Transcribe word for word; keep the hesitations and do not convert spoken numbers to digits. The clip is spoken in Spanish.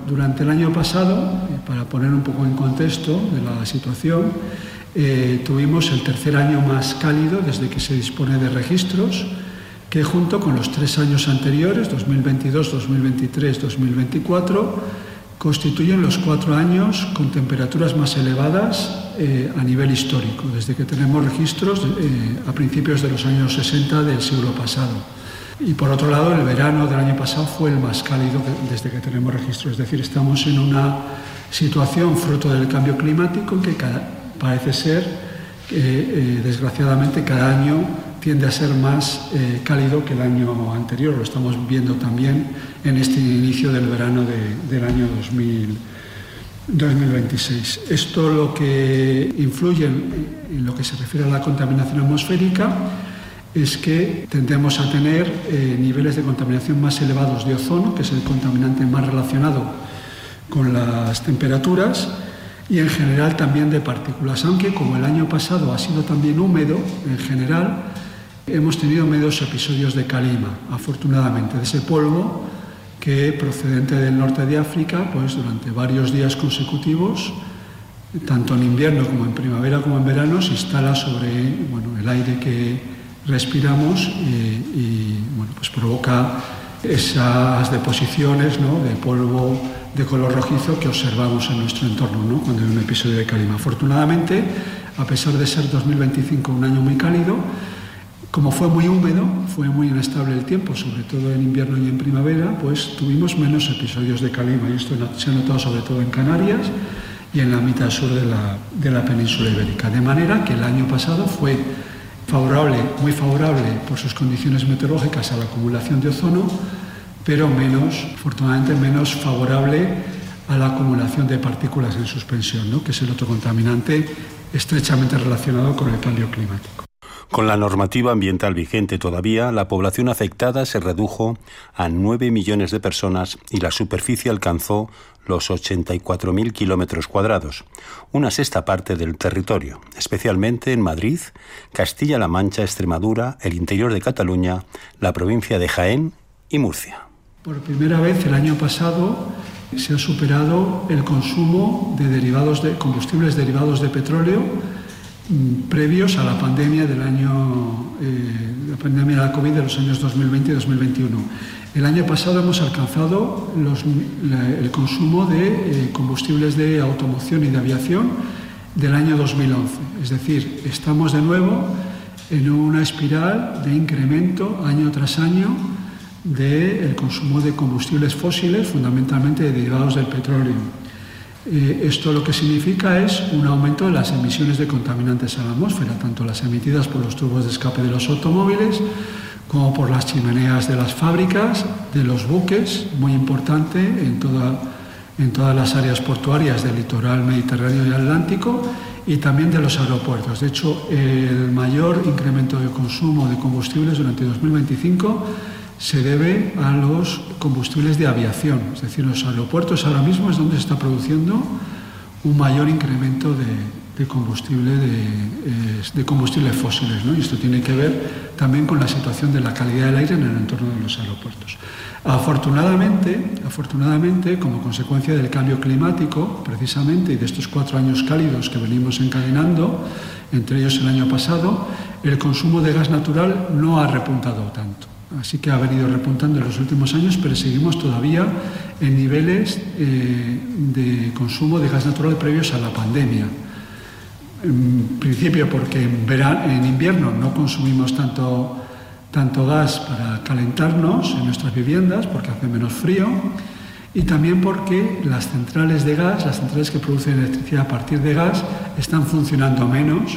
durante el año pasado, para poner un poco en contexto de la situación, eh, tuvimos el tercer año más cálido desde que se dispone de registros, que junto con los tres años anteriores, dos mil veintidós, dos mil veintitrés, dos mil veinticuatro, constituyen los cuatro años con temperaturas más elevadas eh, a nivel histórico, desde que tenemos registros eh, a principios de los años sesenta del siglo pasado. Y por otro lado, el verano del año pasado fue el más cálido desde que tenemos registros. Es decir, estamos en una situación fruto del cambio climático en que cada, parece ser que, eh, desgraciadamente, cada año tiende a ser más eh, cálido que el año anterior. Lo estamos viendo también en este inicio del verano de, del año dos mil veintiséis. Esto lo que influye en, en lo que se refiere a la contaminación atmosférica es que tendemos a tener eh, niveles de contaminación más elevados de ozono, que es el contaminante más relacionado con las temperaturas, y en general también de partículas, aunque como el año pasado ha sido también húmedo, en general hemos tenido medios episodios de calima, afortunadamente, de ese polvo que procedente del norte de África, pues durante varios días consecutivos, tanto en invierno como en primavera como en verano, se instala sobre bueno, el aire que respiramos y, y bueno, pues provoca esas deposiciones, ¿no?, de polvo de color rojizo que observamos en nuestro entorno, ¿no?, cuando hay un episodio de calima. Afortunadamente, a pesar de ser dos mil veinticinco un año muy cálido, como fue muy húmedo, fue muy inestable el tiempo, sobre todo en invierno y en primavera, pues tuvimos menos episodios de calima, y esto se ha notado sobre todo en Canarias y en la mitad sur de la, de la península ibérica. De manera que el año pasado fue favorable, muy favorable por sus condiciones meteorológicas a la acumulación de ozono, pero menos, afortunadamente, menos favorable a la acumulación de partículas en suspensión, ¿no?, que es el otro contaminante estrechamente relacionado con el cambio climático. Con la normativa ambiental vigente todavía, la población afectada se redujo a nueve millones de personas y la superficie alcanzó los ochenta y cuatro mil kilómetros cuadrados, una sexta parte del territorio, especialmente en Madrid, Castilla-La Mancha, Extremadura, el interior de Cataluña, la provincia de Jaén y Murcia. Por primera vez el año pasado se ha superado el consumo de derivados de combustibles derivados de petróleo previos a la pandemia del año, eh, la pandemia de la COVID de los años dos mil veinte y dos mil veintiuno. El año pasado hemos alcanzado los, la, el consumo de eh, combustibles de automoción y de aviación del año dos mil once. Es decir, estamos de nuevo en una espiral de incremento año tras año del consumo de combustibles fósiles, fundamentalmente de derivados del petróleo. Eh, esto lo que significa es un aumento de las emisiones de contaminantes a la atmósfera, tanto las emitidas por los tubos de escape de los automóviles como por las chimeneas de las fábricas, de los buques, muy importante en, toda, en todas las áreas portuarias del litoral mediterráneo y atlántico, y también de los aeropuertos. De hecho, el mayor incremento de consumo de combustibles durante dos mil veinticinco se debe a los combustibles de aviación, es decir, los aeropuertos ahora mismo es donde se está produciendo un mayor incremento de, de combustible de, eh, de combustibles fósiles, ¿no? Y esto tiene que ver también con la situación de la calidad del aire en el entorno de los aeropuertos. Afortunadamente, afortunadamente, como consecuencia del cambio climático, precisamente, y de estos cuatro años cálidos que venimos encadenando, entre ellos el año pasado, el consumo de gas natural no ha repuntado tanto. Así que ha venido repuntando en los últimos años, pero seguimos todavía en niveles eh, de consumo de gas natural previos a la pandemia. En principio porque en, verano, en invierno no consumimos tanto, tanto gas para calentarnos en nuestras viviendas, porque hace menos frío, y también porque las centrales de gas, las centrales que producen electricidad a partir de gas, están funcionando menos